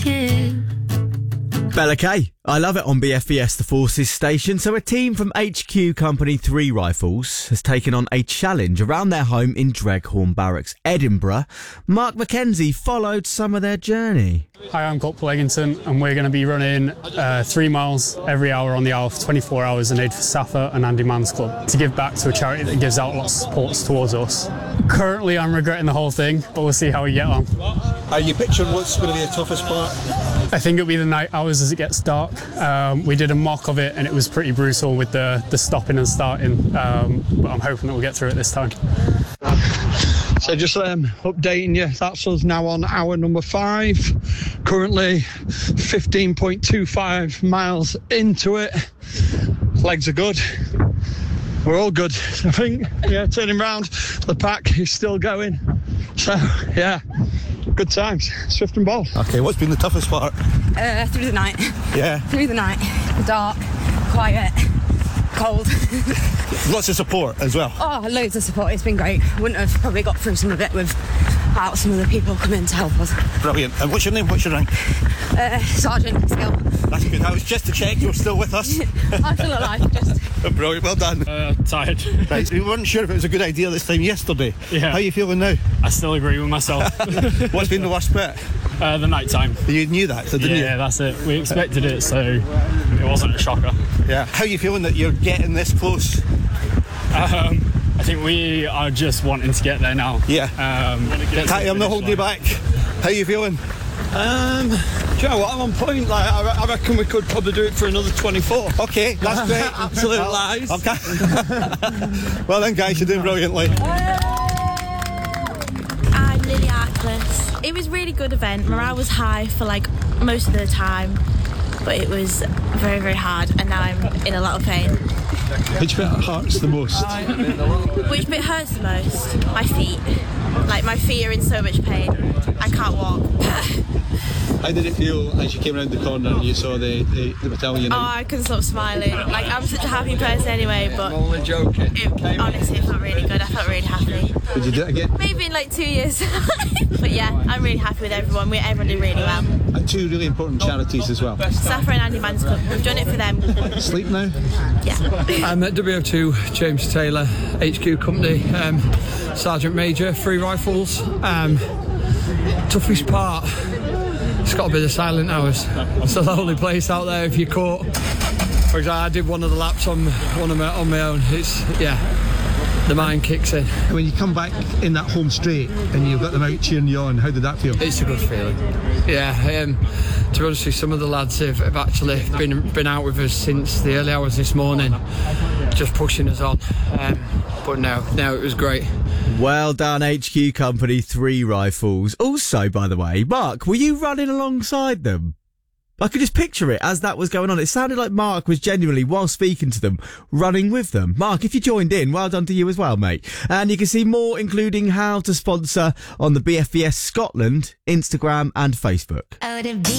Bella K, I love it on BFBS The Forces station. So a team from HQ Company 3 Rifles has taken on a challenge around their home in Dreghorn Barracks, Edinburgh. Mark McKenzie followed some of their journey. Hi, I'm Corporal Eggington, and we're going to be running 3 miles every hour on the hour for 24 hours in aid for SAFA and Andy Mann's Club to give back to a charity that gives out lots of supports towards us. Currently, I'm regretting the whole thing, but we'll see how we get on. Are you picturing what's going to be the toughest part? I think it'll be the night hours as it gets dark. We did a mock of it, and it was pretty brutal with the stopping and starting, but I'm hoping that we'll get through it this time. So just updating you, that's us now on hour number 5. Currently 15.25 miles into it. Legs are good. We're all good, I think. Yeah, turning round, the pack is still going. So, yeah, good times. Swift and bold. Okay, what's been the toughest part? Through the night. Yeah. Through the night. Dark, quiet, cold. Lots of support as well. Oh, loads of support. It's been great. Wouldn't have probably got through some of it without some of the people coming to help us. Brilliant. And what's your name? What's your rank? Sergeant Skill. That's good. That was just to check you're still with us. I'm still alive. Just. Brilliant. Well done. Tired. Right, we weren't sure if it was a good idea this time yesterday. Yeah. How are you feeling now? I still agree with myself. What's been the worst bit? The night time. You knew that, so didn't you? Yeah, that's it. We expected it, so it wasn't a shocker. Yeah. How are you feeling that you're getting this close? I think we are just wanting to get there now. Yeah. Tatty, I'm not holding you back. How are you feeling? Do you know what? I'm on point. Like, I reckon we could probably do it for another 24. Okay, that's great. Absolute lies. Okay. Well then, guys, you're doing brilliantly. I'm Lily Arkless. It was a really good event. Morale was high for like most of the time, but it was very, very hard, and now I'm in a lot of pain. Which bit hurts the most? Which bit hurts the most? My feet. Like, my feet are in so much pain. I can't walk. How did it feel as you came around the corner and you saw the battalion? Oh, I couldn't stop smiling. Like, I'm such a happy person anyway, but I'm only joking. Honestly, it felt really good. I felt really happy. Would you do it again? Maybe in like 2 years. But yeah, I'm really happy with everyone. Everyone did really well. And 2 really important charities as well. SAFA and Andy Mann's Club. We've done it for them. Sleep now? Yeah. I'm at WO2, James Taylor, HQ Company, Sergeant Major, 3 Rifles. Toughest part, it's got to be the silent hours. It's a lonely place out there if you're caught. For example, I did one of the laps on my own. It's, yeah, the mind kicks in. When you come back in that home straight and you've got them out cheering you on, how did that feel? It's a good feeling. Yeah, to be honest with you, some of the lads have actually been out with us since the early hours this morning, just pushing us on. But no, it was great. Well done, HQ Company 3 Rifles. Also, by the way, Mark, were you running alongside them? I could just picture it as that was going on. It sounded like Mark was genuinely, while speaking to them, running with them. Mark, if you joined in, well done to you as well, mate. And you can see more, including how to sponsor, on the BFBS Scotland, Instagram and Facebook.